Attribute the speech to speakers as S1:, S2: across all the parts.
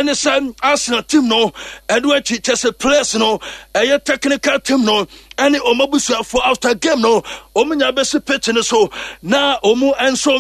S1: any some Arsenal team no Edward chess players no a technical team no any omabusu for after game no omunya best pitch so na omu and so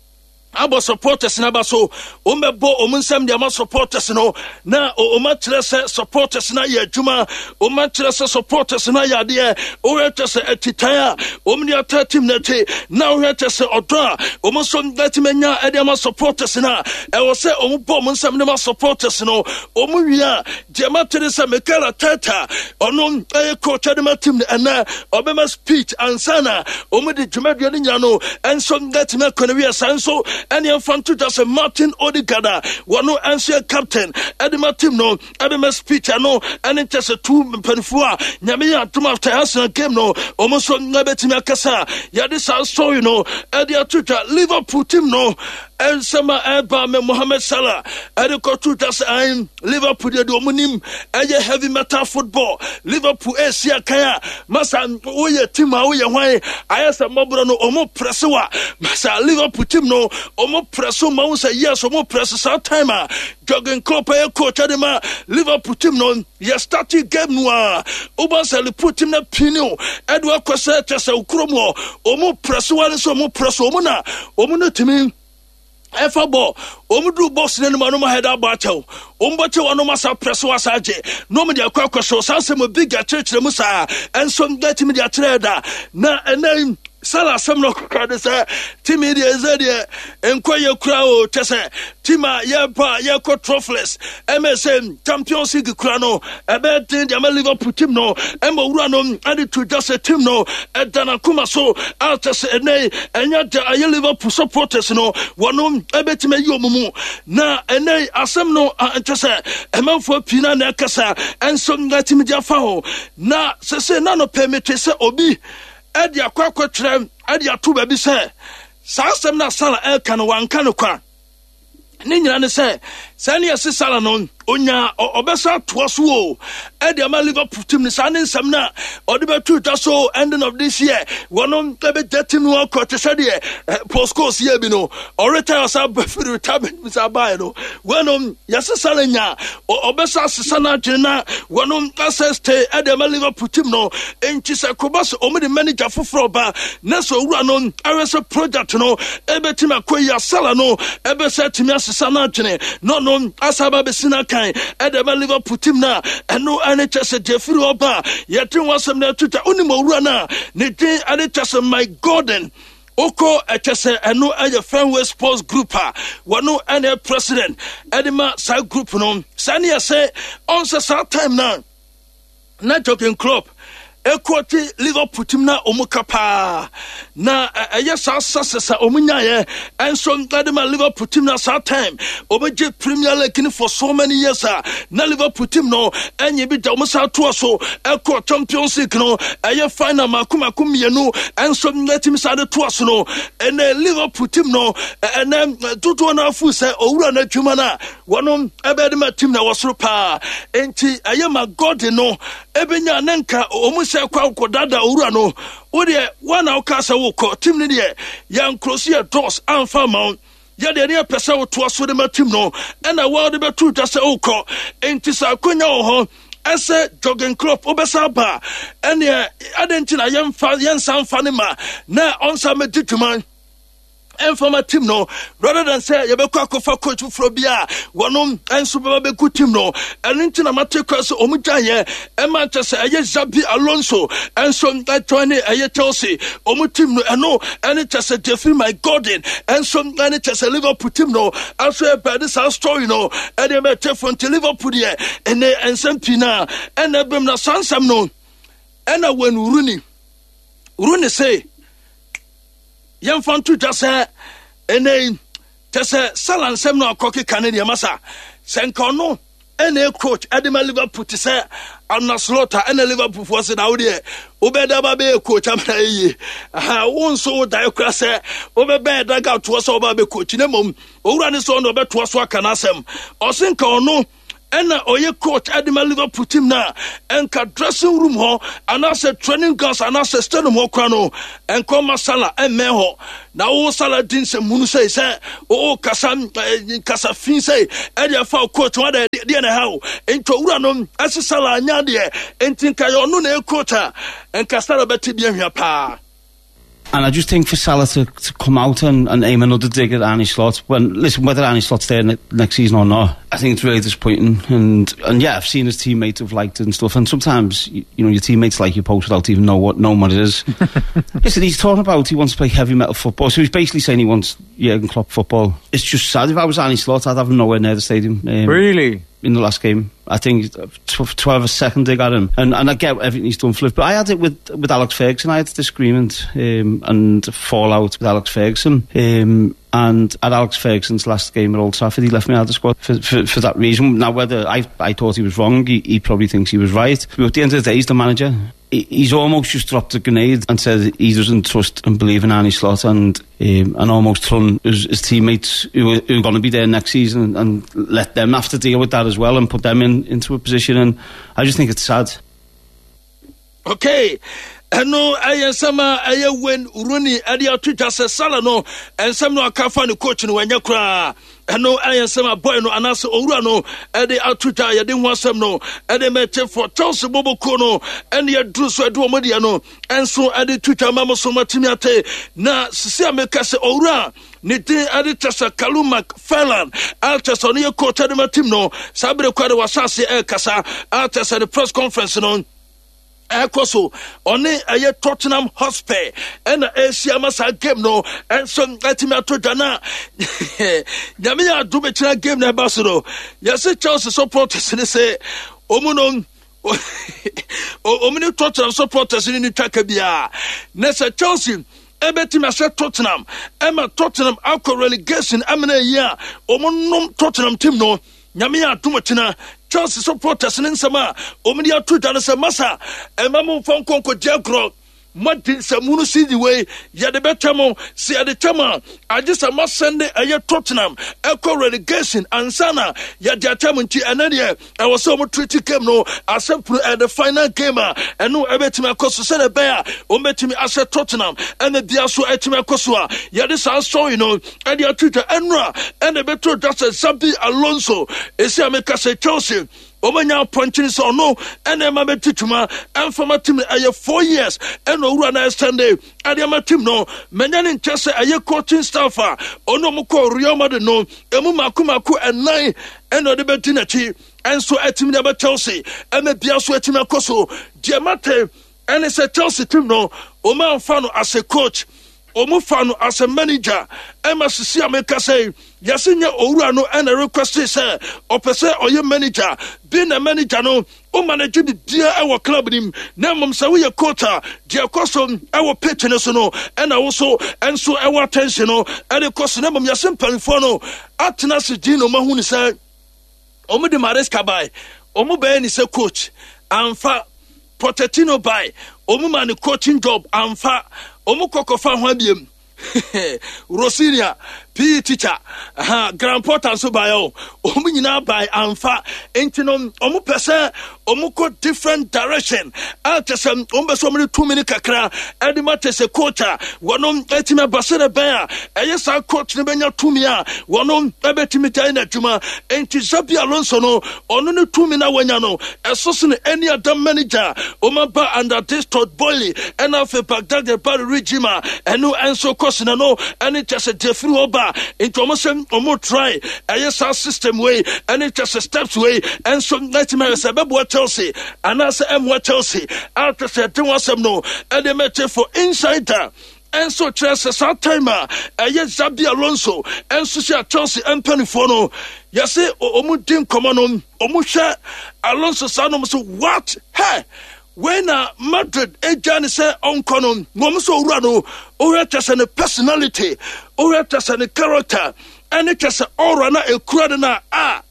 S1: abo supporters na ba so omebo omunsam de ama supporters no na omatrese supporters na ya adwuma omatrese supporters na ya de oretese etitaya omni ata team na te na oretese odo omusom gatimenya ede ama supporters na e wo se omubo omunsam de ama supporters no omuwia de amatrese mekala tata ono coach de ma team na obema speech ansana omudi dwumadua ni nya no enso gatimenya konewia sanso any fan to just Martin Odegaard one answer captain edema team no edema speech no and just a 2 penfua nyame to after Arsenal game no almost ngabetimi akasa ya this story no edia tuta Liverpool team no and sama eba me Mohamed Salah ediko tuta say Liverpool de omunim eye heavy metal football Liverpool asia kaya masa oye team a oye hwan ayasa mobro no omo pressewa masa Liverpool team no omo presso ma say yes omo press some time Jurgen Klopp coach adema Liverpool team no ya start game no oba say Liverpool team na pino Edward Kwese tese ukromo omo press one so omo press omo na team efa ball omudu boss ne no ma head about you omboche wano masa press wasaje no me dia kwakwaso sanse mo big church mu sa enso get me dia trader na enen Salah semno kade say team dey zede enkoye kura o tese team ye ba ye ko trophyless MSM Champions League kura no ebe tin dia Liverpool team no embo wura no ade to just a team no edana kuma so altese eney enya da aye Liverpool supporters no wono ebe time yi omumu na eney asem no tese emanfo pina na kasa enso ngati me dia fa ho na sese na no permit se obi edi akwakwetram edi atuba bi se sasem na Salah elkan wanka no kwa ni nyina ne se sani ese Salah no onya obesa toaso o edi ama Liverpool team ni sani nsam na odebetu taso ending of this year wono ebe jetim no coach said postcourse year bi no or retire sa retirement bi sa buy no wono yase Salah nya obesa sesa na dwena wono access te edi ama Liverpool team no enchi se kobas omo the manager foforo ba na so wura no awese project no ebe team akoya Salah no ebe se team asesa na dwene no asaba be sina Edema Liverpool team na eno NHS Jeffrey Oba yetin wasem na tuta onimo wura na ne din NHS my Gordon Oko etese eno eye Fenway Sports Group wano ene president edema side group no sani ase on sa time na Jurgen Klopp equity Liverpool team na omukapa na ayesa sasa omunya ye enso ngadema Liverpool team na sa time obeje Premier League for so many years na Liverpool team no enye bi da omusa to so equity Champions League no aye final makumakum yenu enso ngatim sa de to so no ene Liverpool team no ene tutu na afu se owura na dwuma na wono ebedema team na wasoro pa enti aye ma God no ebenya nanka omusa kwa dada owura no wode wana okasa wo ko team ni de yan krosia dos anfa mount ya de ne pesa wo to aso de ma team no na wo de betu ta se okọ enti sa konya wo ho ese Jurgen Klopp obesa ba ene adentina yensan fa ne ma na onsa medituman informa team no rather than say you be kwakofa coach fro bia wonom enso be ku team no eninti na mate kwaso omujaye e Manchester aye Xabi Alonso enso join aye Chelsea omu team no eno ene Chelsea Jeffrey my Gordon enso ene Chelsea Liverpool team no also e be this story no e dey me telefon to Liverpool there ene ensempina ene bem na sansam no ena when Rooney say Yan fan to just ene tese Salah nsem no akoke Canada masa senkono ene coach Edema Liverpool to say Ancelotti ene Liverpool for say na ode obeda ba be coach amna yi won so die kwase obeba daga to so ba be coach ne mom owura ne so no be to so aka na asem o senkono ɛna oye coach Adima Liverpool team na enka dressing room ho anase training grounds anase stadium ho kwa no enko masala emme ho na wo sala din se munu say o kasa fin say e dey fa coach wa dey na ha o ento wura no asisala anya de entinka yo no na coach a enka sala beti bi ahwa pa.
S2: And I just think for Salah to come out and aim another dig at Arne Slot, whether Arne Slot's there next season or not, I think it's really disappointing. And yeah, I've seen his teammates have liked it and stuff. And sometimes, you know, your teammates like your post without even knowing what it is. Listen, he's talking about he wants to play heavy metal football. So he's basically saying he wants Jurgen Klopp football. It's just sad. If I was Arne Slot, I'd have him nowhere near the stadium.
S3: Really?
S2: In the last game, I think to have a second dig at him, and I get everything he's done for Liverpool. But I had it with Alex Ferguson. I had a disagreement and fallout with Alex Ferguson. And at Alex Ferguson's last game at Old Trafford, he left me out of the squad for that reason. Now, whether I thought he was wrong, he probably thinks he was right. But at the end of the day, he's the manager. He's almost just dropped a grenade and said he doesn't trust and believe in Arne Slot, and almost thrown his teammates who are going to be there next season and let them have to deal with that as well and put them into a position. And I just think it's sad.
S1: Okay. Eno ayensama ayewen uruni adi Twitter se Salah no ensam no akafa ne coach no wanya kra eno ayensama boy no anase owura no adi Twitter yede ho asem no adi mete for Chelsea boboko no ene yedru so adu omodia no enso adi Twitter mamo so matimi ate na sisi ameka se owura ne din adi Tessa Kaluma Finland Altessa no ye coach adi matim no sabre kwade wasase kasa Altessa the press conference no Ekoso oni aye Tottenham Hotspur and Asia Masa game no and some etimato dana nyame adu be tira game na basoro yase Chelsea supporters say omuno omuni Tottenham supporters ni twaka bia na se Chelsea ebeti ma se Tottenham Tottenham akọ relegation amena ya omunum Tottenham team no nyame adu tina Chelsea supporters in Sama, Omidia Twitter and Samasa, and Mamu Fonko Jagro, Martin Samunu see the way, Yade Betamo, see at the Tama, I just a must send a year Tottenham, Echo relegation, and Sana, Yadjatamunchi, and Nadia, I was so much treaty game no, I said at the final gamer, and no Ebetima Costa said a bear, Ometimi Asa Tottenham, and the Diaso Etima Kosua, Yadis I saw, you know, and your Twitter, Enra, and the better just Sabi Alonso, Esiameka say Chelsea. Omanya punching so no and Emma Betituma and from a team a 4 years and no run I stand there and Emma team no Manyan in Chelsea a coaching staffer Onomoko Riomade no Emuma Kumaku and 9 and no Betinachi and so at team about Chelsea and the Biaso Etima Koso Diamate and it's a Chelsea team no Oman Fano as a coach Omufano as a manager, Emma Sisia Meka say, Yasinya Orano and a request say, Opese or your manager, being a manager no, O manager the dear our club him, Namum Sawiya Kota, dear Cosum, our patroness no, and also, and so our attention no, and of course, Namum Yasim Palifono, Atnas Dino Mahuni said, Omu de Maresca by, Omu Ben is a coach, and fa Pochettino by, Omu man coaching job, and fa. Omukoko fa hwabiem Rosinia PE teacher grand portal so by omunyina by amfa entinom omu pese omuko different direction atesem ombeso mini 2 minutes kakra edimate se coach wonom etime basere ben eyesa coach ne benya tumi a wonom ebetimi tai na djuma enti Xabi Alonso no ono ne 2 minutes wanya no eso se any other manager omaba under this Todd Boehly and afa Baghdad the Bari regime enu enso coach na no eni chese defri oba into almost try a system way and it just steps way and so nightmare sabab Chelsea and as Chelsea after certain was no and they met for insider and so Chelsea timer Xabi Alonso and so Chelsea and Penifono yase omudin komonom omusha Alonso sanom so what hey when Madrid Ejani say onkonom momso urano or just a personality or just a character and it just aura na e kura na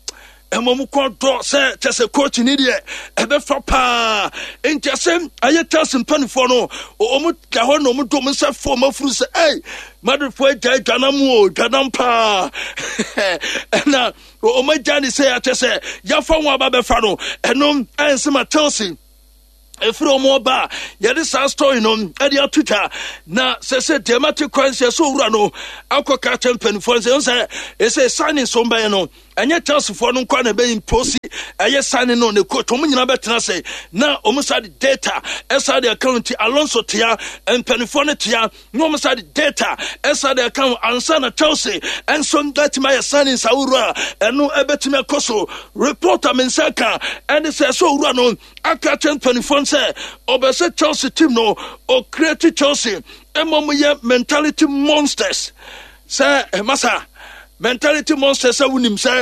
S1: emomu kwado se chese coach ni de ebe fa pa enti asem aye Chelsea mpanifo no omu ga ho no mu do mu se fo mafuru se Madrid fo jai danamu danampa na omu jani se ya chese ya fa won aba be fa no enom ensema Chelsea efiri omo ba yede sa story no ade atuta na se demati kwanse so wura no akoka champion for say signing so mba no anya Chelsea for no kwa na be imposi aye signing no ne coach omo nyina betena say na omo sa the data esa the account Alonso tia empenifo ne tia no omo sa the data esa the account ansa na Chelsea and so that my signing sa wura eno ebetime koso reporter mensaka and say so wura no aka champion for say obese Chelsea team no o create Chelsea emomo mentality monsters say masa mentality monsters say wunim say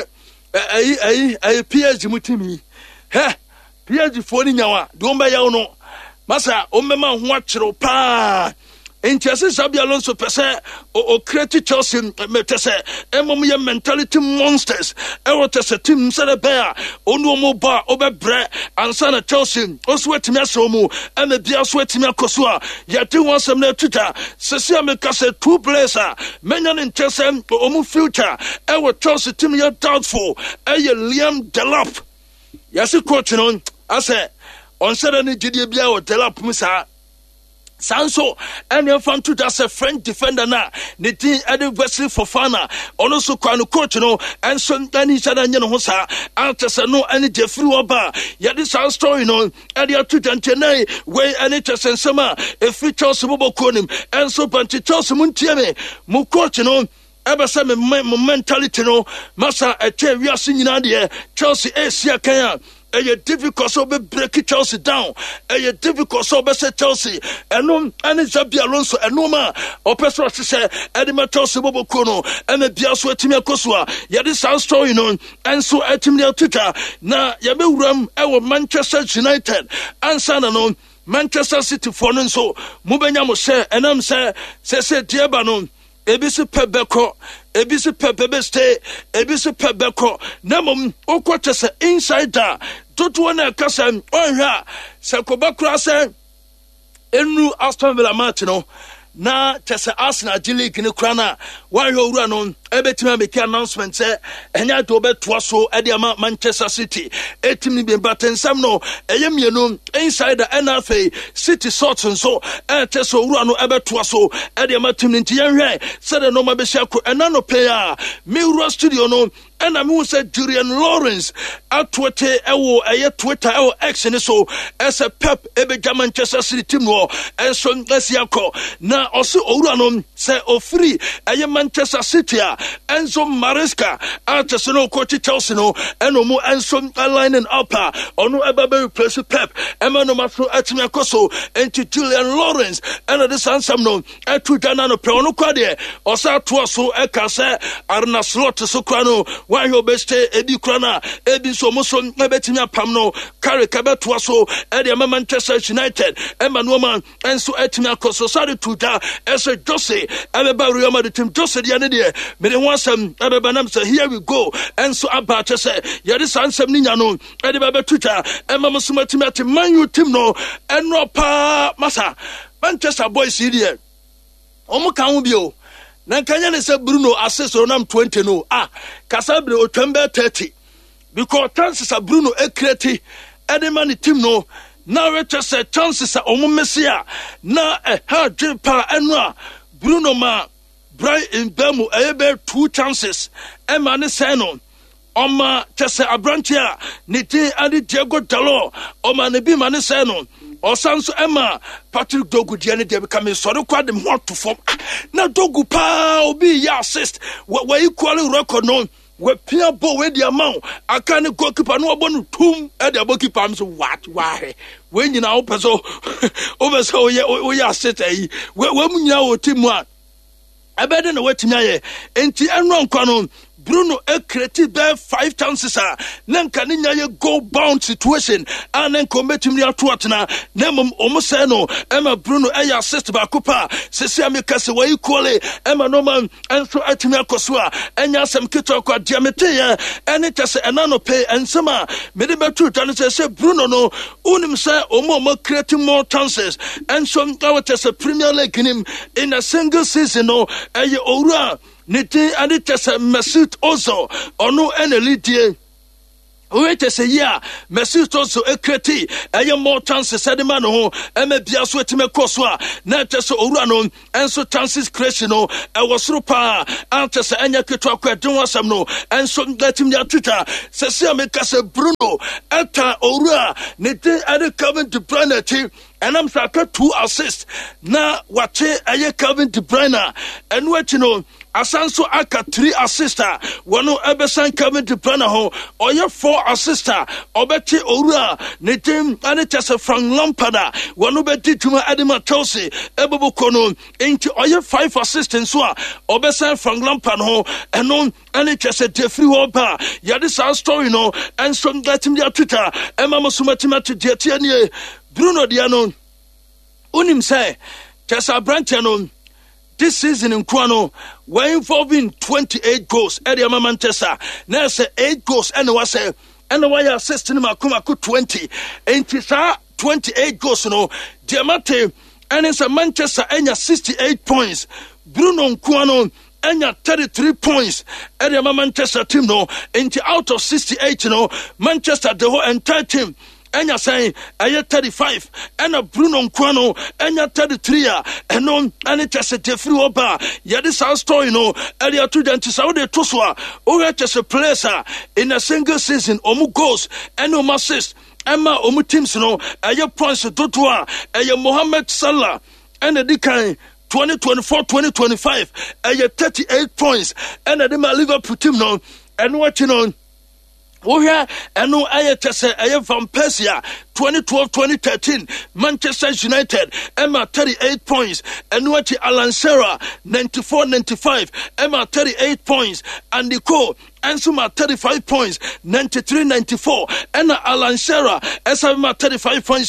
S1: PSG mutimi PSG fo ni nyawa do mba yawo no masa o mema ho akiro pa Entiase Xabi Alonso pese o create Chelsea metese emomo mentality monsters tese team celebea onu mo ba obebre ansa na Chelsea oso wetimi asomu eme bia so wetimi akoso a yati wansem na tuta sese ameka se two players a menya ne ntese omu future Chelsea team ya doubtful Liam Delap yasi coach no ase onsere ni gidie bia o Delap musa Sanso and your fan to that's a French defender na the team Eddie Wesley Fofana also kwano coach no and so then he said no hosa after no any Jeffrey Oba yet this our story no and your two tenay way any chance sama if we chose Bobo Konim and so Panti Chelsea Muntiame mu coach no ever say mentality no masa a chair we are singing idea Chelsea Asia Kenya difficult so be break Chelsea down difficult so be say Chelsea and Xabi Alonso enoma opesro say edima Chelsea bobo kono and bia so etimi akosua ye this story no and so etimi tuta na ye be wuram e Manchester United ansa na no Manchester City for no so mubenya mo say enam say dieba no ebisi pebeko ebisi pebebeste ebisi pebeko namom okote se insider toto na kasa onhwa se kobakura se enu Aston Villa match no na tese Arsenal League ni kura na wanhwa owura no ebetima make announcement say enya do beto so e de Manchester City etim ni be batensam no eyemienu insider NFA City sort so tese owura no ebeto so e de matim ni ntiyenhwe say de no ma be shako enano player Mirror Studio no and I mean said Julian Lawrence at Twitter Twitter X and so as a Pep Ebeja Manchester City team no and so let's yako na also Uranon say free Manchester City and so Maresca at no coach Chelsea no and no and so lining up or no ever place Pep Emmanuel Matthew Atimiakoso and to Julian Lawrence and at the Sansam no at Tudana Prono Quade or sa to so Ekase Arna Slot Sokrano. Why you best ebi krana ebi so muso ebetimi apam no carry kabeto so e Manchester United Emmanuel man and so etimi akoso sorry to da as Jose ebeba Real Madrid team Jose de ane de me de wansam ebeba nam say here we go and so about say ye this ansem ni nya no e de beba tuta emma so matimi ati Man U team no eno pa masa Manchester boys here omo kan wo bio na kanya ne se Bruno assist Ronam 20 no Casabre o twembe 30 because chances are Bruno create any man team no now it say chances are omo mesia na ha pa enwa Bruno ma Brian in Bemu ebe 2 chances e man ne say no Oma chese abrantia ni ti adi Diego Dalot oma ne bi man ne say no Osanso Emma Patrick Dogu diane de become so kwa dem hot to form na Dogu pa obi ya assist we equal record no we pia bo we the amount aka ne goalkeeper no obo no tum e de goalkeeper am so what why we nyina wo peso over so we assist eh we mu nyina wo team a abede na watimi aye enti enro nkwa no Bruno created there 5 chances nanka ninya goal bound situation and then committing the atwatna nemum omoseno Emma Bruno assist ba kupa sesi ameka se wa equally Emma Norman and so atimi akosua enya sem kito kwa diamete ye ene tese enano pay ensema me de betu tane se Bruno no unim se omo creating more chances and some tese Premier League him in a single season no eye owura niti ade tese Mesut Ozil ono ene lidie wait a year, Mesut also a creti, a more chances said the man who MBS with me Koswa, Natas Urano, and so chances Crescino, I was Rupa, Antas and Yakutaka, Duasamo, and so let him their Twitter, Cecilia Casa Bruno, Ata Ura, Nite added Calvin De Bruyne, and I'm like 2 assists. Now, what a Calvin De Bruyne, and what you know. Asanso aka 3 assister wano ebesan Calvin De Bruyne ho oye 4 assister obeti owura ne dem ane tese Frank Lampard wano bedi tuma Adama Chelsea ebebo kono enti oye 5 assistants so obesan Frank Lampard ho eno ane tese defri ho ba yade sa story no and some get him their Twitter ema mosumatima to detia nie Bruno Diano unim say tese branch no this season in Kwano, we're involving 28 goals. Eddie Manchester. Now say 8 goals. And I say, and why assisting Makumaku 20. And it's 28 goals, you know. Diamante, and it's a Manchester and 68 points. Bruno Kwano and 33 points. Eddie Manchester team, no. And out of 68, you know, Manchester, the whole entire team. And you're saying, I had 35, and a Bruno Nkwano, and you're 33, and on, and it's just a different oba. Yeah, this our story, no, and you're 2 dentists out there, Toswa, or just a place in a single season, Omu goals, and no assist, Emma Omu teams, no, and your points to Dotwa, and your Mohamed Salah, and the Dikai. 2024-2025, and you're 38 points, and the Liverpool team, no, and what you know. Oh yeah, and no I Van Persie 2012-2013 Manchester United Emma 38 points and what Alan Shearer 94-95 Emma 38 points and Nico Ensuma 35 points 93-94 and Alan Shearer Esma 35 points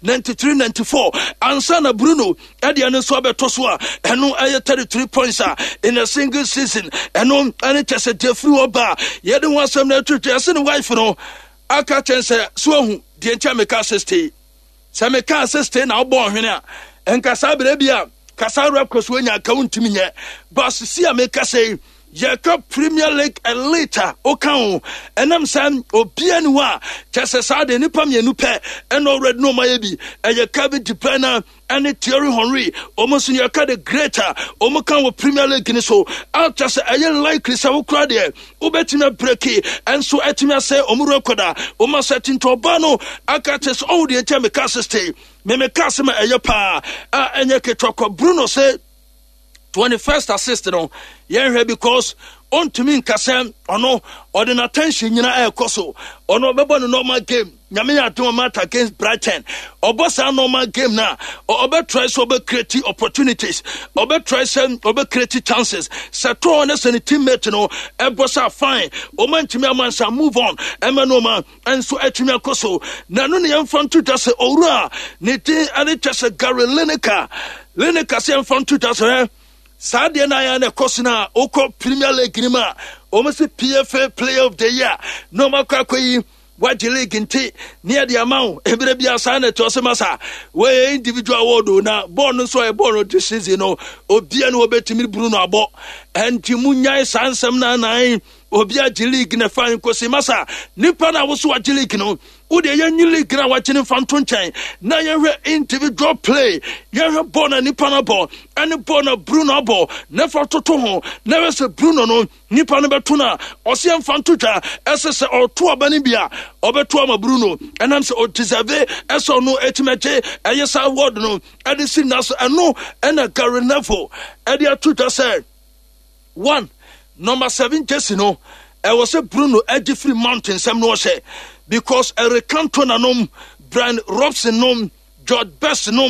S1: 93-94 Ansana Bruno Ediane Sobe Toswa and no I 33 points in a single season and no and it just a different oba you don't want some to wife no aka chense so de encha meka assist se meka assist na obo hwene a enka sabere bia kasa rap koso nya account mi nye boss si ameka say Yaka Premier League and later Okan enam sam obiani wa chese sade nipa mienu pe and already no mayebi e Calvin De Bruyne and Thierry Henry almost yaka the greater omokan wo Premier League ni so out chese e likely say wo kra de obetima break and so etima say omuro koda omo setting to obano aka chese all the entire cast stay me cast ma e pa enye ketoko Bruno say 21st assist no yen because on to me nkasem ono ordin attention nyina ekoso ono bebo no normal game nyame ya do match against Brighton obosa normal game na obe try so obe create opportunities obe try some obe create chances seto on as any teammate no ebosa fine o man timi amansa move on emano man and so etimi akoso na no ne yemfan to just owura ne tin ani just Gary Lineker say yemfan to just Sadia na ya na kosina oko Premier League nima almost PFA Player of the Year no makwakoyi waji league nti near the amount every bia sana to semasa we individual award na born so e born this season no obia no obetimi Bruno abo enti munyai sansem na nan obia ji league na fan kosi masa nipa na wo so waji league no Ude yan league na watching Phantom Chain. Now you individual play. You have born a Nipana ball and born a Bruno ball. Never to Toho, never say Bruno no Nipana Batuna or Siam Fantuta, SS or Tua Banibia or Betuama Bruno. And I'm so deserve as or no etimaje, and yes, I would no, and the sinners and no, and a Gary Neville. And the Tuta said 1 number 7 Jesse no. I was a Bruno at the Free Mountain, some no say. Because Eric Cantona nom, Brian Robson nom, George Best nom,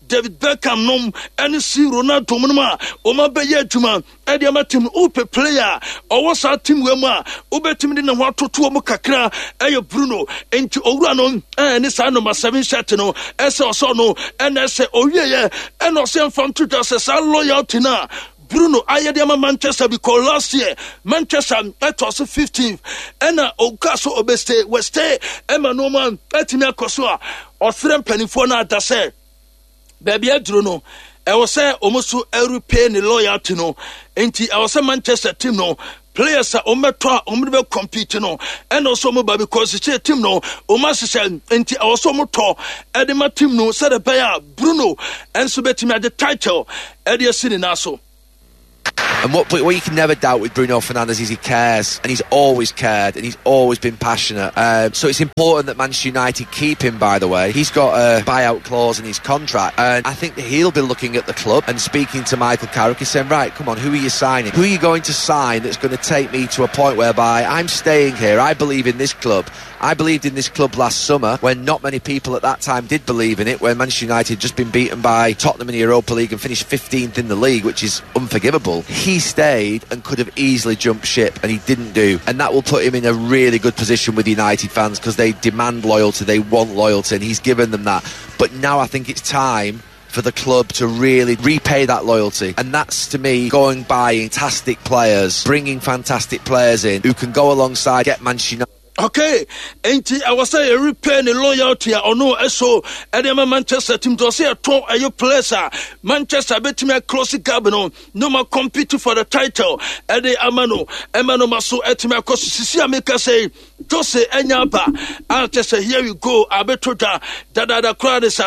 S1: David Beckham nom and see Ronaldo Munma Oma Beye Juma Ediama team upe player or was our team wema ube team didn't want to kakra ayo Bruno into Orano and it's number 7 shatino no and I say oh yeah and also from 2000 loyalty na Bruno ayediama Manchester because last year Manchester that was 15th and Okaso obeste weste Emma Norman etimia kosua or three penny for na that say baby Bruno I was say almost every penny loyalty no enti I was say Manchester team no players are ombe compete no and also mobile because the team no omasise enti also moto edema team no said the Bruno and so betimi the title edia sini naso.
S3: And what you can never doubt with Bruno Fernandes is he cares, and he's always cared, and he's always been passionate. So it's important that Manchester United keep him, by the way. He's got a buyout clause in his contract, and I think that he'll be looking at the club and speaking to Michael Carrick and saying, right, come on, who are you signing? Who are you going to sign that's going to take me to a point whereby I'm staying here, I believe in this club. I believed in this club last summer when not many people at that time did believe in it, when Manchester United had just been beaten by Tottenham in the Europa League and finished 15th in the league, which is unforgivable. He stayed and could have easily jumped ship, and he didn't do. And that will put him in a really good position with United fans because they demand loyalty, they want loyalty, and he's given them that. But now I think it's time for the club to really repay that loyalty, and that's to me going buying fantastic players, bringing fantastic players in who can go alongside, get Manchester United.
S1: Okay, ain't I was say repair the loyalty or no so and Manchester team to say a top a place Manchester bet me close Gabino no more compete for the title Ede Amano Maso etime cause Sisia make say Jose Enyaba I just say here we go abetoda da crowd is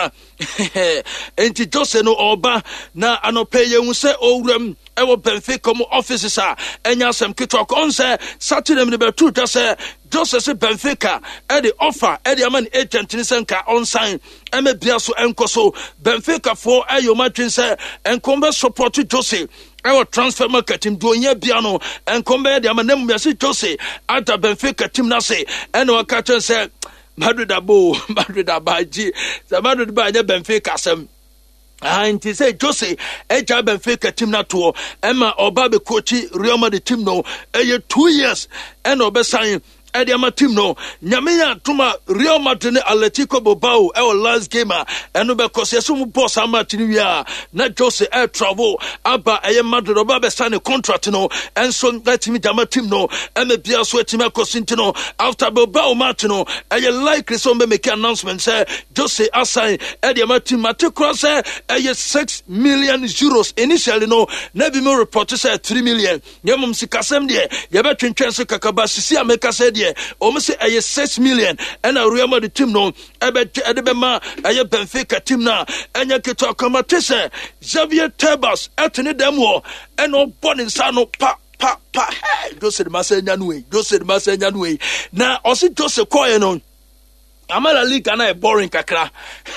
S1: ain't Jose no oba na anope ye say owram ewo Benfica mo offices enya sem kitok on say Saturday me be two just say Jose Benfica the offer the man agent ni senka on sign eme bia so enkoso Benfica for ayo matwin say enkombe support Jose our transfer market team do nya bia no enkombe the man nem say Jose at Benfica team na say and o ka chen say Madrid abaji the Madrid ba nya Benfica sem and he say Jose eja Benfica team na to Emma oba be coach Real Madrid team no 2 years and obe sign Ediama team no Nyamiya tuma Real Madrid Atletico Bilbao last game and because yesu boss amatini wia na Jose air travel aba Madrid oba be sign a contract no and so that team no and the bia so team no after Bilbao match no likely so make announcement say Jose assign Ediama team matikra say 6 million euros initially no never me report say 3 million yemum sikasem de ye be twentwen so kakaba sisi ameka say almost 6 million and a Real Madrid team no Edebema Benfica team na enya keto akamatese Xavier Tebas etene demo and no born in sano pa Jose de Masenya nuwe na osi Jose koye no Amala League na boring kakra.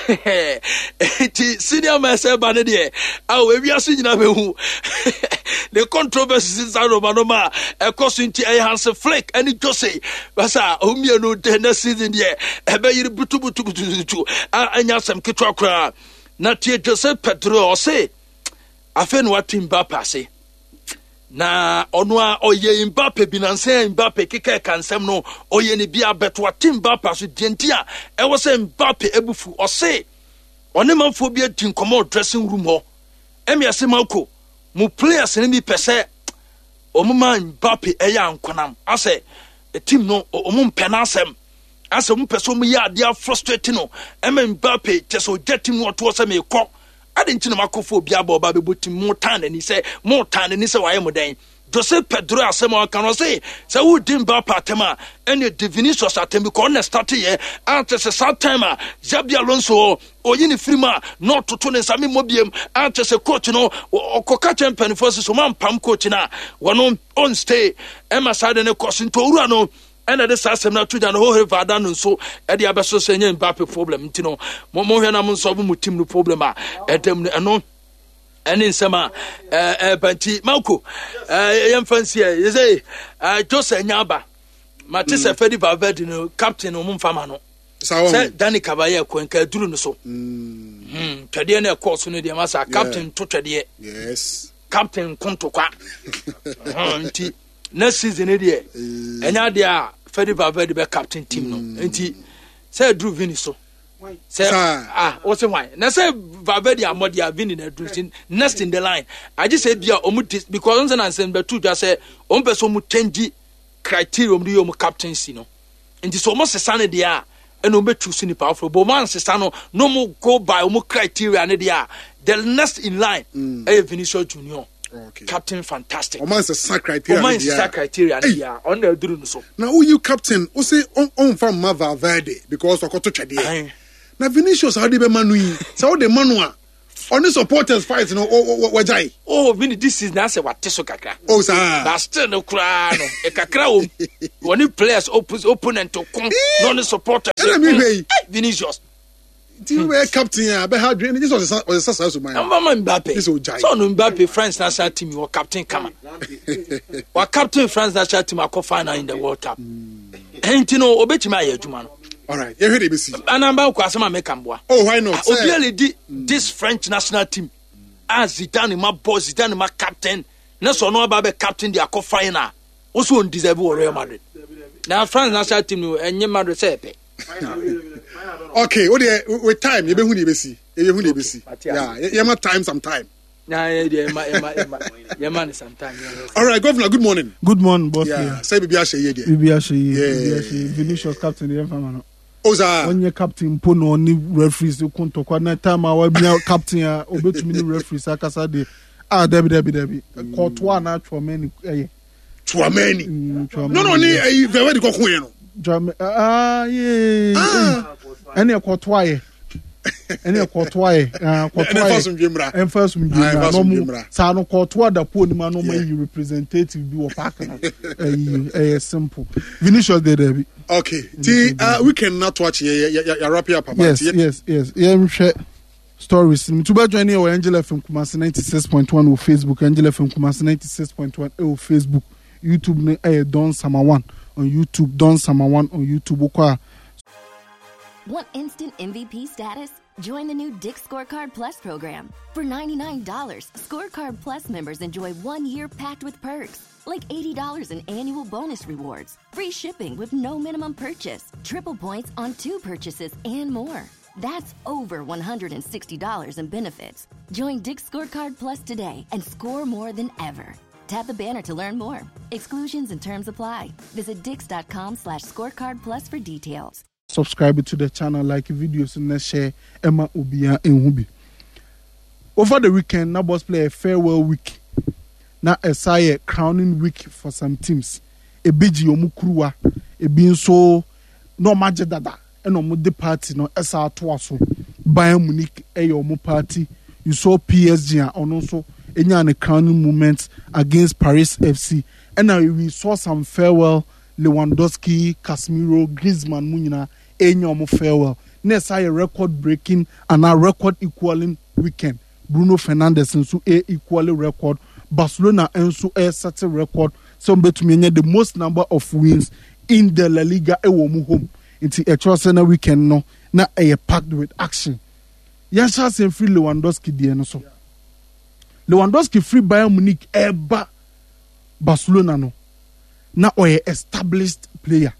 S1: Ti senior myself bane de. We wiase nyina behu. The controversy is out of Manoma. Cause into a Hans Flick and Jose. Basa omie no de na season de. Ebe yiri butu. Anya sam kitwa kra. Na tie Jose Pedro o say. Afen wa team ba passe. Na onwa oye Mbappe binanse Mbappe kika kansem no oye ne bia betwa team Mbappe so dientia e wo se Mbappe ebufu o se one manfo bia tin komo dressing room ho emi ase manko mu players ne bi pese omuma Mbappe eya ankonam ase a team no omum penasem ase mu pese mu ya dia frustrating no emi Mbappe teso jetim no to se me ko adinti na makofo bia ba ba bebuti motan ni se waye modan Jose Pedro asema kan say wo dimba patema any Vinicius atem ko na start here at se time Xabi Alonso oyini firima not to ne sami mobiem at se coach no okoka champion forces so man pam coach na wono on stay Emma side ne course to owura no and the system na tuja no ho vada no so e de abeso se nya Mbappe problem ntino mo hwe na mo solve mu team no problem a edem no eni nsema banti Marco yem fancy e say Jose Nyaba Matisse Fedi Valverde no captain no mfama no say Dani Cabaye ko enka duru no so twede na course no de masa captain to twede
S4: yes
S1: captain kontokwa nti next season de enya de a Fede Valverde be captain team no nti say Drew Vini so say what's why na say Valverde amodi a Vini na Drew next in the line I just said dia because on say say be two just say on person mu change criteria om do captaincy no nti so mo sesa ne de a eno be choose ni powerful but man sesa no mo go by mo criteria ne de a the next in line Vinicius Junior. Okay. Captain fantastic. O man say criteria. O man say criteria yeah. On the duru no so. Now
S4: who you captain? O say on from Valverde because okoto twede. Na Vinicius how dey be manu yi. Say how dey manu a. On the supporters fight no wajai.
S1: Oh, Vini this is na say what so kakra.
S4: Oh sir.
S1: But still no kra no. E kakra o. When players opponent to come no the supporters. Vinicius.
S4: Team where captain ya be hard drain. This was a success of mine.
S1: Mbappe.
S4: This is Ojai.
S1: So no Mbappe France national team or captain kama. Wa captain France national team akọ final in the World Cup. Enti no obetima aye adwuma no.
S4: All right. You heard ABC.
S1: Anamba kwa asema make am boa.
S4: Oh, why not?
S1: Obiali di this French national team. As Zidane my boss, Zidane my captain. Na so no aba be captain the akọ final. Also on deserve Real Madrid. Now France national team no enye Madrid say pe.
S4: Okay, with time, you be who you be see. Yeah, you have time sometime.
S1: Yeah, man, sometime.
S4: All right, Governor, good morning.
S5: Good morning, boss.
S4: Yeah, say Bibiashe here.
S5: Bibiashe, Vinicius captain the famano.
S4: Oza.
S5: When you captain pono ni referees you couldn't talk one time I will be captain obetumi referees akasa de debi. Courtois na Chouameni
S4: Chouameni. No, ni very go ko no.
S5: Any Courtois. And first no Sano Courtois da po ni man no my representative be park simple. Vinicius de.
S4: Okay. We cannot watch ya wrap up about
S5: Yes. Yeah, share stories. To be joining our Angel FM Kumasi 96.1 on Facebook, Angel FM Kumasi 96.1 on Facebook, YouTube Don Summer 1 on YouTube, Don Summer 1 on YouTube.
S6: Want instant MVP status? Join the new Dick's Scorecard Plus program. For $99, Scorecard Plus members enjoy 1 year packed with perks, like $80 in annual bonus rewards, free shipping with no minimum purchase, triple points on 2 purchases, and more. That's over $160 in benefits. Join Dick's Scorecard Plus today and score more than ever. Tap the banner to learn more. Exclusions and terms apply. Visit dix.com/scorecardplus for details.
S5: Subscribe to the channel, like videos, and share Emma Ubia and Hubi. Over the weekend, Nabos play a farewell week. Now a crowning week for some teams. A bigi omukruwa, a being so no magic dada, and no the party no SR Twaso. Bayern Munich a yomu party. You saw PSG and also a crowning moment against Paris FC. And now we saw some farewell. Lewandowski, Casemiro, Griezmann, Munina, Enyomo farewell. Next a record breaking and a record equaling weekend. Bruno Fernandes and so a equally record. Barcelona and so a such a record. Some bet me the most number of wins in the La Liga ewomu home. Into a Chelsea weekend no na a packed with action. Yasha and free Lewandowski the so. Lewandowski free Bayern Munich eba Barcelona no. Na oye established player.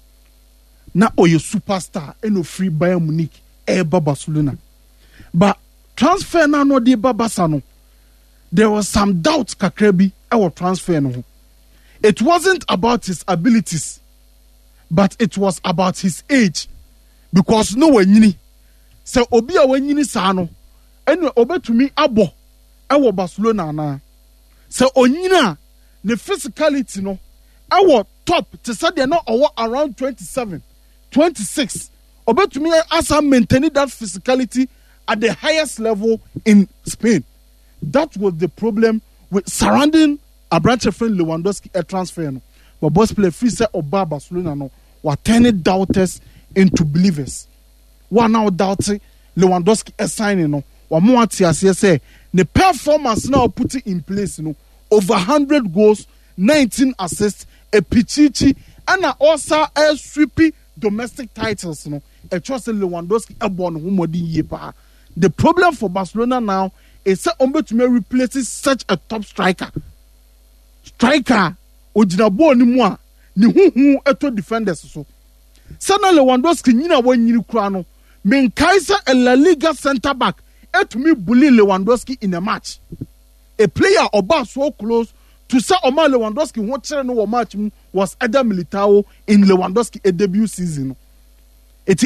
S5: Na oye superstar eno free Bayern Munich eba Barcelona. But transfer na no de babasa no. There was some doubts kakrebi our transfer no. It wasn't about his abilities, but it was about his age. Because no one yini. Se obi a wanyini sa no. Eno obetumi abo ewo Barcelona na. Se onyina ne physicality no. Our top to say they're not around 27, 26. Obetumi asa maintaining that physicality at the highest level in Spain. That was the problem with surrounding Abrante friend Lewandowski a transfer. No. But boss play free set Oba Barcelona no were turning doubters into believers. One now doubting Lewandowski a signing no. One more say the performance now put it in place no over 100 goals, 19 assists. A pichichi and also a sweepy domestic titles no a trust Lewandowski a born humodi yepa The problem for Barcelona now is that to replace such a top striker. Striker, Ojinabo ni mua, ni hu eto defenders so. Sana Lewandowski nina wan yini krano. Men Kaiser a La Liga centre back to me bully Lewandowski in a match. A player oba so close to say Omar Lewandowski watching no match was Eder Militao in Lewandowski a debut season. It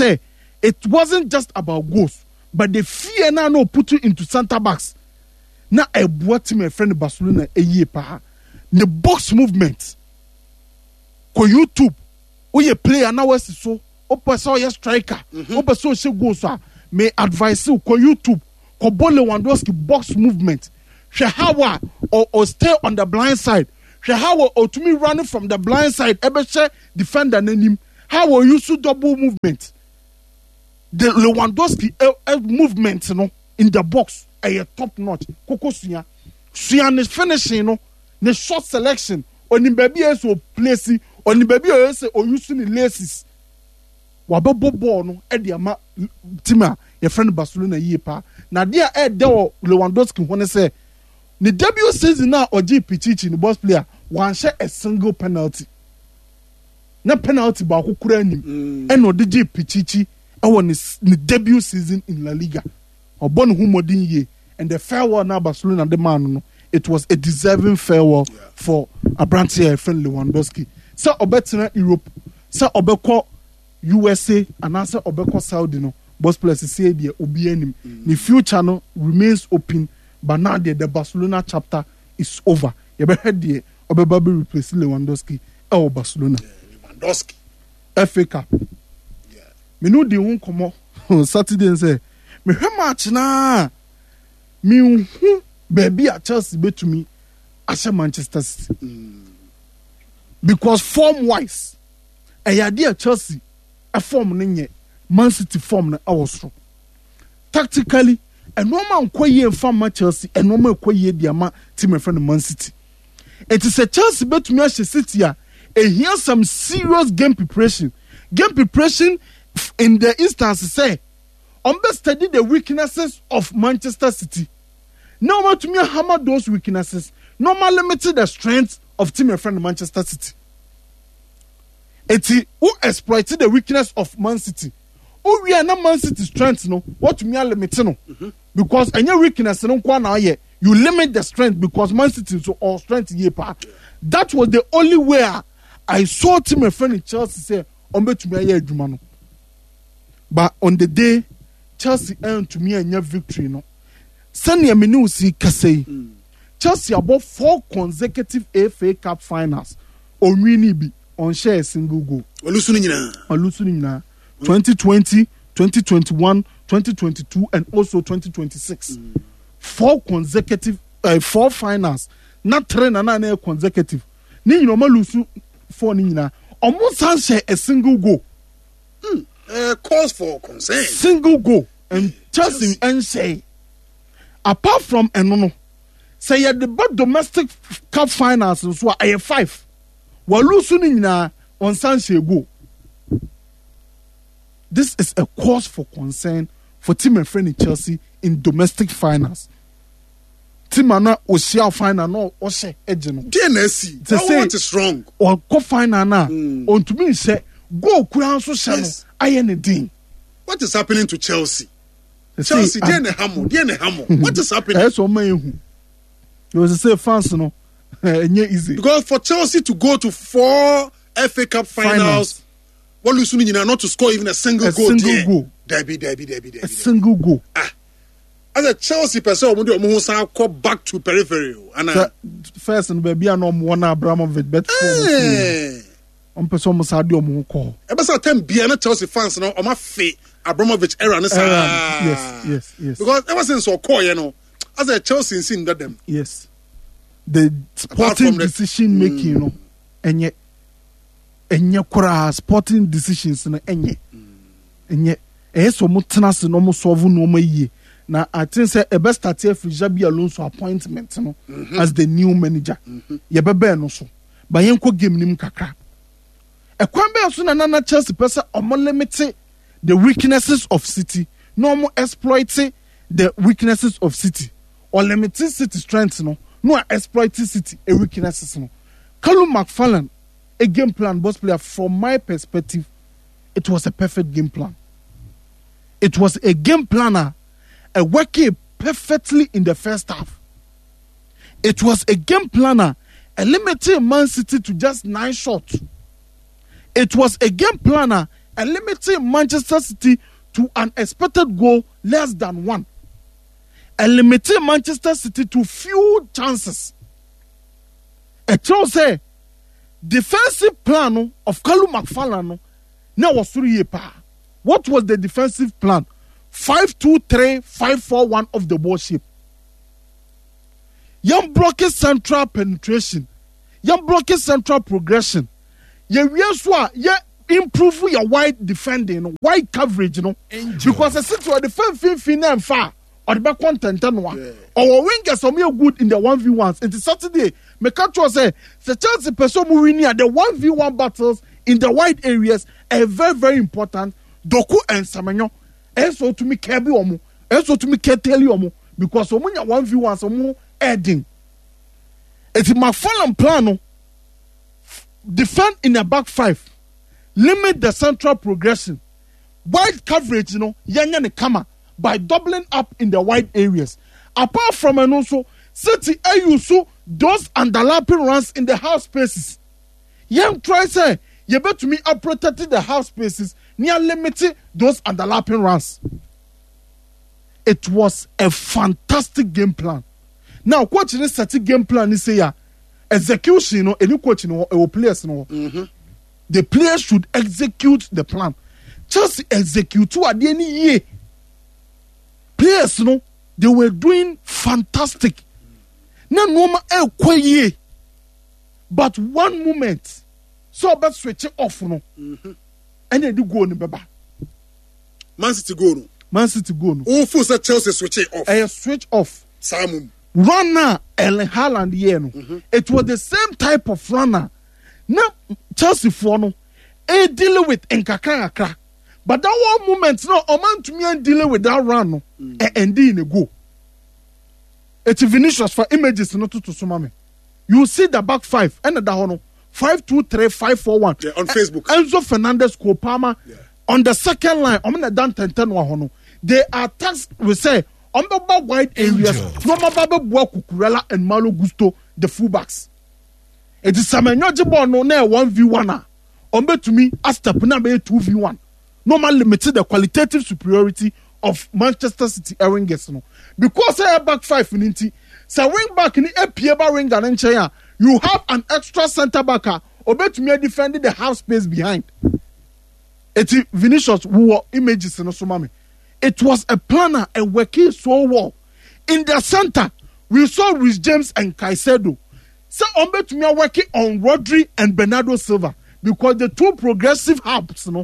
S5: wasn't just about goals, but the fear now no put you into centre backs. Now I brought my friend Barcelona a year pa. The box movement. Ko YouTube, we player now was so. Opa so your striker. Opa so she goes may advise you ko YouTube ko Lewandowski box movement. Shehawa or stay on the blind side. Shehawa or to me running from the blind side. Ebeshe defender name. How will you do double movement? The Lewandowski movement, in the box a top notch. Koko Suya is finishing, the short selection on the baby so placing on the baby or using the laces. Wababo bono Ediama Tima, your friend Barcelona yepa. Now dear Ed Lewandowski when I say the debut season now or GP in the boss player one share a single penalty. Na penalty ba ko kura nim eno de je Pichichi awon ni debut season in La Liga obon hu modin ye and the farewell na Barcelona the man no it was a deserving farewell for Abrantia friend Lewandowski so obetena Europe so obekọ USA and answer obekọ Saudi no boss players say there obi anim the future no remains open but now the Barcelona chapter is over you be head there obeba be replace Lewandowski Barcelona
S4: Lewandowski
S5: FA Cup. Yeah. Me no dey won komo Saturday and say me hwe match na me hu baby at Chelsea betumi as Manchester City. Because form wise dear Chelsea a form nenye Man City form na awosro. Tactically a normal nkoye from Chelsea a normal nkoye dia ma team friend Man City. It is a Chelsea betumi as City and here's some serious game preparation. Game preparation in the instance say, study the weaknesses of Manchester City. No more to me hammer those weaknesses. No more limited the strengths of team and friend Manchester City. Eti who exploited the weakness of Man City. Oh, we are not Man City strengths no. What to me are limited no. Because any weakness no kwa na ye. You limit the strength because Man City so all strength ye pa. That was the only way I saw to my friend in Chelsea say, to me but on the day Chelsea earned to me a victory, no. Sunday menu see Kasei. Chelsea about 4 consecutive FA Cup finals. On really be on share a single goal. 2020, 2021, 2022, and also 2026. 4 consecutive 4 finals. Not 3 and consecutive. Ni no lose 4 nina. Almost share a single goal.
S4: Cause for concern.
S5: Single goal. And Chelsea and say, apart from Enono, say at the bad domestic cup finals, so I have 5. While losing on Sanche go. This is a cause for concern for team and friend in Chelsea in domestic finals. Team and Oshia final no Oshe Ejeno.
S4: DNSC. What is wrong?
S5: Or co final na. On to me say go Kuran so channel. I anything.
S4: What is happening to Chelsea? Chelsea, Hamo. What is happening?
S5: That's what you was say fans no. Easy.
S4: Because for Chelsea to go to 4 FA Cup finals. What you not to score even a single goal. Debbie.
S5: A single goal.
S4: As a Chelsea person, we do go back to periphery. And
S5: first and baby, I know one Abramovich bet. On person must have your call.
S4: Ever since time, be a Chelsea fans now. On my feet, Abramovich era.
S5: Yes.
S4: Because ever since so call, as a Chelsea seen that them.
S5: Yes. The sporting decision making, and yet. Sporting decisions na enye so mutena no mo solve no maye na I think say e best start here for Xabi Alonso appointment no as the new manager ye bebe no so ba yenko game nim kakra e kwan be so na Chelsea person omo limit the weaknesses of City no exploiting the weaknesses of City or limiting City strengths, no exploiting City a weaknesses. No, Callum McFarlane, a game plan boss player. From my perspective, it was a perfect game plan. It was a game planner, working perfectly in the first half. It was a game planner, limiting Man City to just 9 shots. It was a game planner, limiting Manchester City to an expected goal less than 1. Limiting Manchester City to few chances. It shows a defensive plan of Callum McFarlane now was 3 years. What was the defensive plan? 5-2-3, 5-4-1 of the ball shape. Young blocking central penetration. Young blocking central progression. You improve your wide defending, wide coverage, you know. Because the situation defense fin far or the back content and one. Our wingers are good in the 1v1s. It's Saturday. Mekacho say the Chelsea person moving near the 1v1 battles in the wide areas are very, very important. Doku and Samenyo. So to me, Kebi Omu. So to me, Keteli Omu. Because Omu 1v1 Omu adding. It's McFarlane plano. Defend in a back 5. Limit the central progression. Wide coverage, you know, Yanya Kama by doubling up in the wide areas. Apart from and also, City AUSU those underlapping runs in the half spaces. Young try say, you bet to me up protecting the half spaces, near limiting those underlapping runs. It was a fantastic game plan. Now, coach in this game plan is say, execution, you know, any coach, you know, or players, you know, the players should execute the plan. Just execute to at the end of the year. Players, you know, they were doing fantastic. No normal year. But one moment, so about switch it off, you know. And then you go on the baba.
S4: Man City go no.
S5: Man City go no.
S4: Who force Chelsea switch it off?
S5: Switch off.
S4: Samum.
S5: Runner Erling Haaland here no. It was the same type of runner. Now Chelsea for no. Dealing with Nkaka. But that one moment, no, a man to me and dealing with that run no. And then go. It's Vinicius for images not to Sumame. You see the back 5 and the hono 5-2-3, 5-4-1.
S4: Yeah, on Facebook.
S5: Enzo Fernandez, Kopama on the second line. I'm gonna done 10 hono. They are tasked we say on the wide areas. No Mababa Kukurela and Malo Gusto, the fullbacks. It is some ball no 1v1. On to me, as step number 2v1. Normal limited the qualitative superiority of Manchester City wingers no. Because I have back 5 in Inti. So wing back in the Pieba winger and chair. You have an extra centre backer. Obey to me defending the half space behind. It's Vinicius who were images in Osumami. It was a planner and working so well. In the center, we saw Rhys James and Caicedo. So obey to me working on Rodri and Bernardo Silva because the two progressive hubs, you know.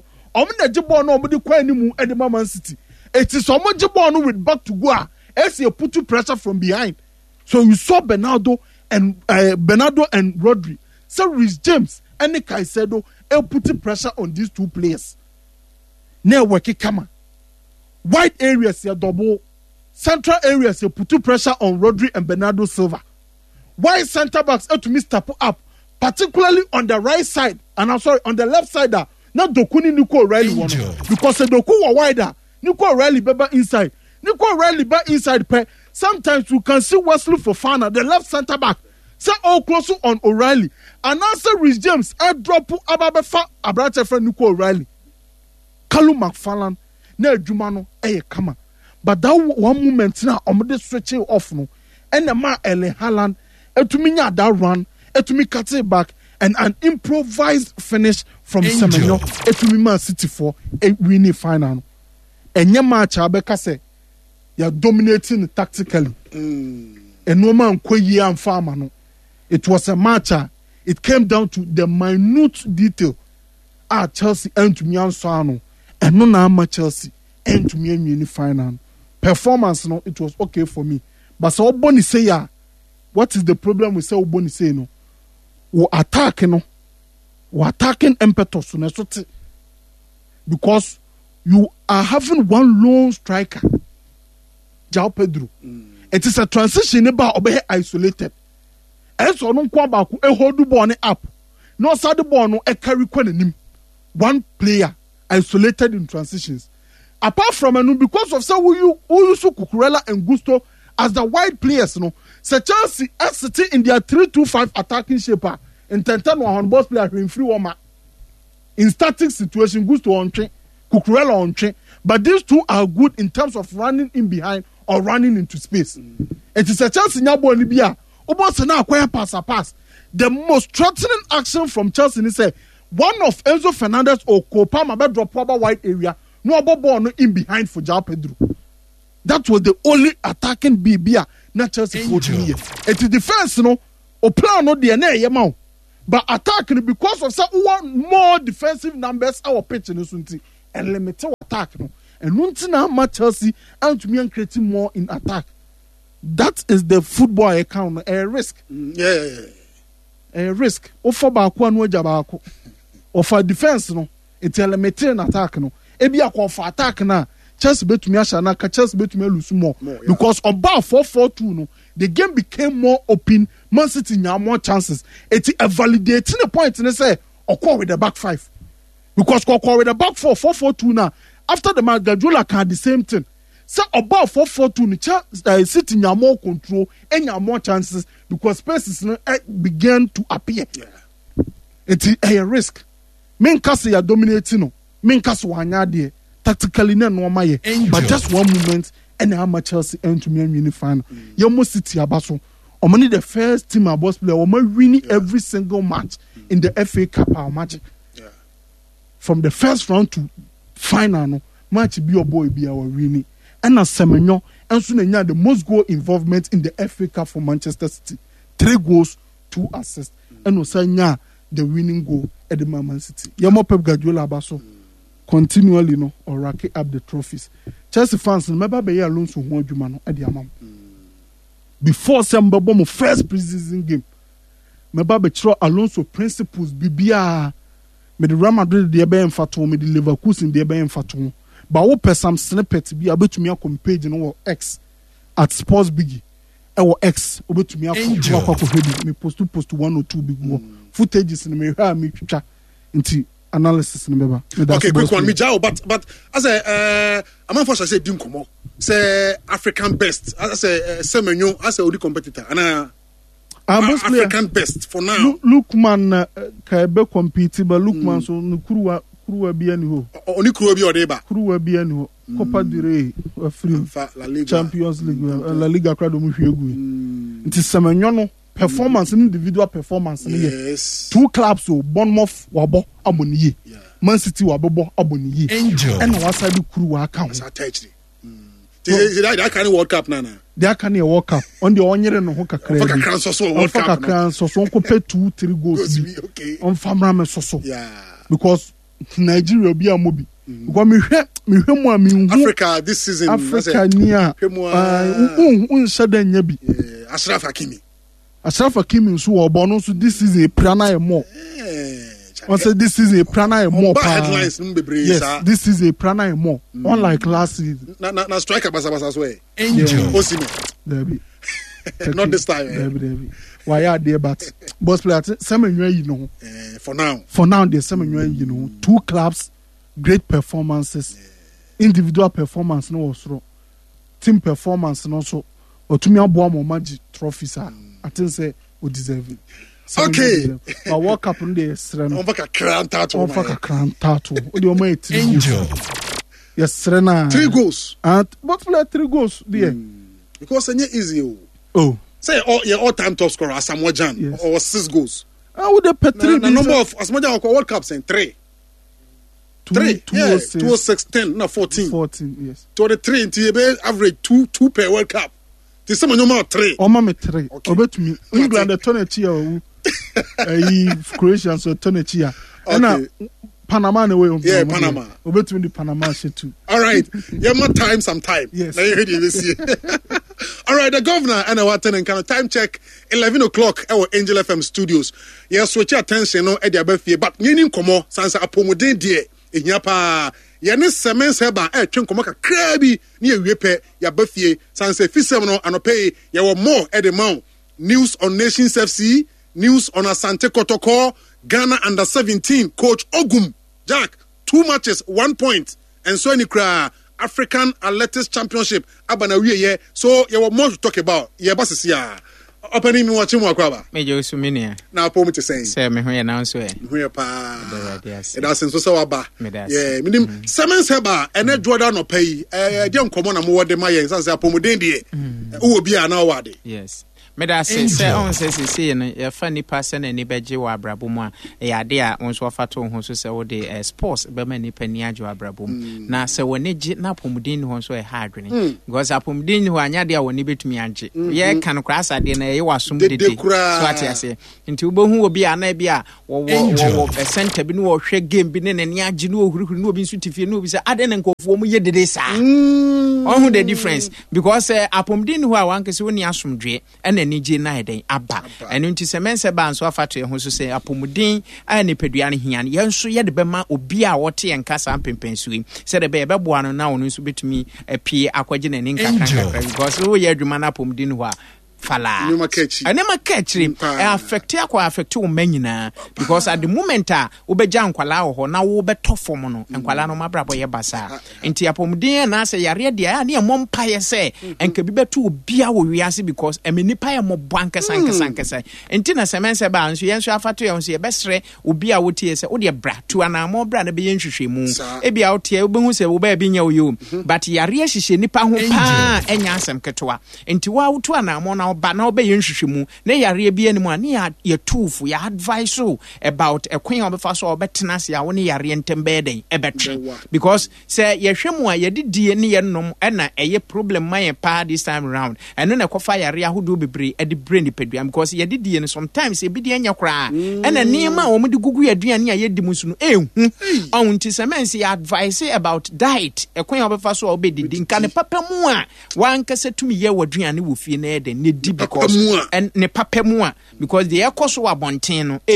S5: Man City. It is so much with back to go as you put pressure from behind. So you saw Bernardo and Rodri. So Rhys James and Caicedo put pressure on these two players. Now working come wide areas here double, central areas you put pressure on Rodri and Bernardo Silva. Wide centre backs to me step up, particularly on the right side and I'm sorry on the left side. Not Dokuni Nico O'Reilly one because the Doku were wider. Nico O'Reilly beba inside. Nico O'Reilly back inside. Sometimes you can see Wesley Fofana, the left centre back. Say all close on O'Reilly. And also Rhys James, I drop Ababefa Abrache friend Nico O'Reilly. Callum McFarlane, ne Jumano, kama. But that one moment now, I'm just switching off no. And the man Erling Haaland, to me that run, to me cut it back. And an improvised finish from Semenyo. To me Man City for a winning final. And your match, Abeka say, you're dominating tactically. And no man kwe and farmer. No. It was a match. It came down to the minute detail. Chelsea and to me and and no na Chelsea and to me in final. Performance, no, it was okay for me. But so Oboni say, what is the problem with say Oboni say no? We attacking impetus because you are having one lone striker, João Pedro. It is a transition about obey isolated. And so no kwa baku e hold the ball up. No side the ball no e carry him. One player isolated in transitions. Apart from because of so you Cucurella and Gusto as the wide players, no. So Chelsea are sitting in their 3-2-5 attacking shape. In 10-10 one boss player in free warmer. In static situation, Gusto on train, Cucurella on train. But these two are good in terms of running in behind or running into space. It is a chance in Yabo Libya. Almost now acquire pass. The most threatening action from Chelsea is one of Enzo Fernandez or Kopama be drop proper wide area. No ball no in behind for João Pedro. That was the only attacking BBA not Chelsea 14 years. It is defense no or plan no DNA yamau. But attacking because of some more defensive numbers our pitch in the and limited attack no. And Nuntina ma Chelsea and to me and creating more in attack. That is the football account a risk. A risk. Offer baako anu baako. Offer defense no. It's a limited attack no. Ebi akọ for attack na Chelsea betumi ashana ka Chelsea betumi lose more because about 4-4-2 no the game became more open. Man City had more chances. It's validating the point and say occur with the back five because occur with the back 4-4-2 now. After the match, Guardiola can the same thing. So about 4-4-2, City have more control and have more chances because spaces began to appear. It's a risk. Men case ya dominating no. Men case wanya there. Tactically no normal. But just one moment and how much Chelsea end to me and win final. Yomo City abaso. Omani the first team our boss player. Omo winning every single match in the FA Cup our magic. From the first round to final no match be your boy be our winning. And as Semenyo and soon the most goal involvement in the FA Cup for Manchester City. 3 goals, 2 assists. And Osanya the winning goal at the Man City. Yamo Pep Guardiola abaso. Continually no or rack up the trophies. Chelsea fans remember be Alonso who adwuma no at the amount. Before some bomb first preseason game. Remember be throw Alonso principles bibia me the Real Madrid dey be emfato me the Leverkusen dey be emfato. But wo pɛ some snippet bi abetumi akom page no X at Sports Biggie. X obetumi akɔ me post 1 or 2 big wo. Footages no me hwa me twitwa nti analysis no beba.
S4: Okay, quick one me jao but as a man for say din komo say African best as a Semenyo as a odi competitor and African best for now.
S5: Lookman ka be compete but Lookman so no kuruwa bi ani ho.
S4: Oni kuruwa bi odeba.
S5: Kuruwa bi ani ho. Copa del Rey free Champions League La Liga crowd mu hwegu. Nti Semenyo no performance individual performance
S4: yes.
S5: 2 clubs so Bournemouth wabo aboniye. Man City wabo aboniye. And wasa di kuruwa account.
S4: That kind of World Cup nana.
S5: That kind of World Cup. On the onyere no ho kakra.
S4: On kakra so World Cup.
S5: Kakra so ko pay 2-3 goals.
S4: Okay.
S5: On famra so.
S4: Yeah.
S5: Because Nigeria be a mobi. Because me hwe mo ami
S4: Africa this season.
S5: Africa nia. Unshada nya bi.
S4: Ashraf Hakimi.
S5: Ashraf Hakimi so obo so this season e prana e more. On say this is a prana more.
S4: Headlines
S5: yes, this is a prana more. Unlike last season.
S4: Na striker basa as well.
S5: Angel.
S4: Osimhen.
S5: Debbie.
S4: Not this time.
S5: Debbie. Why are there but boss player Semenyo you know.
S4: For now.
S5: For now there's Semenyo you know. 2 clubs, great performances. Individual performance no also. Team performance no so. Otumi aboa mo magic trophies I think say we deserve it.
S4: Okay.
S5: But World Cup in the Serena.
S4: On va cran tattoo.
S5: On va cran tattoo. Odi o mai 3 goals. Yes, Serena.
S4: 3 goals.
S5: And but play 3 goals there.
S4: Because it's easy.
S5: Oh.
S4: Say all time top scorer Samuel Jan yes. Or 6 goals.
S5: I would have put 3.
S4: The number of Samuel Jan World Cups in 3. 3. 206 10 no 14.
S5: 14 yes.
S4: 23 into average 2 per World Cup. This some number 3.
S5: O ma 3. Obet me. England the turn chia Croatian so turn chia. And Panama no way.
S4: Yeah, Panama.
S5: Obet me the Panama shit too.
S4: All right. You have more time sometime.
S5: Yes.
S4: Now you heard this year. All right, the governor and our tenant kind of time check 11 o'clock our Angel FM studios. Yes, switch attention no at the above but nyenim komo sansa apomodin die. Inyapa ye ne Semens Heba twen komo kakra bi ne ye wiepɛ ya bafie sanse fisem no anope ye wo more edemount news on Nations FC, news on Asante Kotoko, Ghana under 17 coach Ogum Jack 2 matches 1 point and so any cry African Athletics Championship abana wiye so you more to talk about ye basisia opening me watching mo akwaba
S7: me je suminia
S4: na po me te say
S7: me ho ye na so e
S4: ho ye pa e da senso so waba yeah minim Semens Heba ene Jordan no pay de nkomo na mo wode ma ye sanse apomuden de wo bi ana wade
S7: yes me da say on say no ya fa nipa se na ni beje wa abrabo mu a ya de a won so fa to ho so se wo de sports be ma nipa ni ajo abrabo mu na se woni gi na apomuden ho so e ha adwene because apomuden ho anya de a woni betumi age ye kan kra asade na ye wasum de so ati ase nti ubohu obi ana bi a wo center bi no wo hwe game bi ne ne age no ohurihuri no obi nsu tifie no obi se ade ne nkofo mu ye dede sa on who the difference because apomuden ho a wankese woni asomdwe ene nije na eden aba eno nti Semens Heba nso afato ye ho so se apomuden a ne padua ne hia ye nso ye de bema obi a wote ye nkasa mpempensuyi se de be beboa no na wono nso betumi apie akwaje na nin kakra because wo ye adwuma na apomuden ho a fala anema catching affect wo manyina because at the moment obeja nkwala ho na wo beto fom no nkwala no mabrabo ye basa enti apomuden na se yare de ya na mompa ye se enka bi beto obia wo wiase because emenipa ye mo banka sankasa enti na Semens Heba nso ye nso afato ye nso ye besre obia wo tie se wo de bra to ana mo bra na be ye nhwehwemu e bia wo tie wo behu se wo ba bi nya wo yo but yare hihye nipa ho pa enya asem ketwa enti wa wo to ana mo na ba na obey nhwehwemu na yare bi animu a ne ya tufu ya advice about ekwen obefa so obetena se ya wo ne yare ntembe den ebetwe because say ye hwemu a ye didie ne ye nom na eye problem man pa this time round eno na kofa yare ahodo bebre e de brain pedua because ye didie no sometimes e bi de anya kra na niema o mo de gugu aduane a ye di musu no ehu on ti Semens ya advice about diet ekwen obefa so obedidi nka ne papa mu a wankasa tumi ye waduane wo fie na eden ne di because and ne papemu because the ekoso abonten no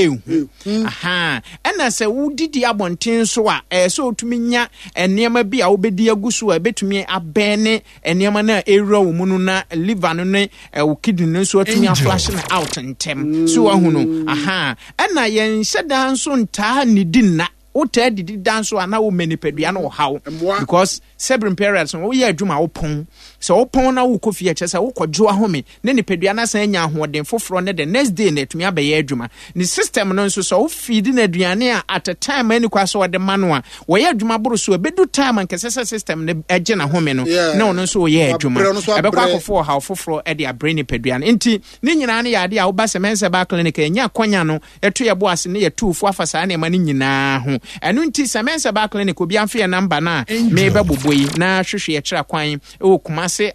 S7: aha and say wo didi abonten so a so tumi nya enema bi a obedi aguso a betumi abene enema na ewura wo mu no na liver no ne wo kidney no so atumi aflash na out ntem so ahunu aha and yen hyeda nso ntaa ne di na Ota didi dance ana wo manipadua na wo haw because seven periods wo ye adwuma wo pon so wo pon na wo kofi eche se wo kodwo ahome ne nipadua na san nya ahoden foforo ne the next day na atumi abaye adwuma ni system no nso so wo feed na aduane a at a time ani kwa so de mano a wo ye adwuma boro so bedu time nkese system ne eje na home no na ono so wo ye adwuma ebekwa akofo haw foforo e de abre nipadua nti ni nyina na yade a wo ba Semens Heba clinic enya kwanya no eto ye bo ase ne ye tufu afasa na ema ni nyina ho enu nti Semens Heba clinic obi amfe number na me be boboi na hwehwe ye kira kwan e Kumase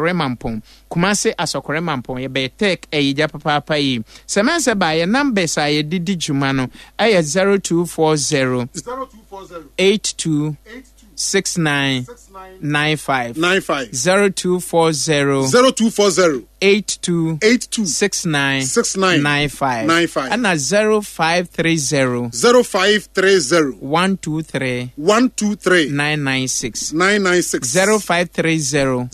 S7: Asokore Mampon ye be tek eyija papa yi Semens Heba ye numbers a ye didi juma no aye 0240 82 6995 0240 82 6995 and 0530 123 996 0530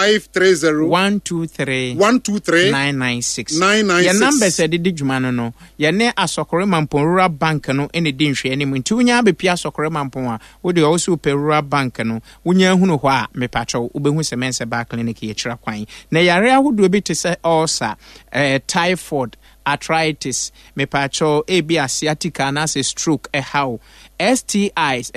S7: 123 996 your numbers didi juma no ye ne Asokore Mampon Rural Bank no ene di nhwe anim nti unya bepi Asokore Mampon a wo de also pe Rural Bank no unya hunu ho a mepacho ubehu Semens Heba clinic ye kira kwan na yare ahodo bi te se ulcer typhoid arthritis mepacho ebi asiatica na se stroke how STIs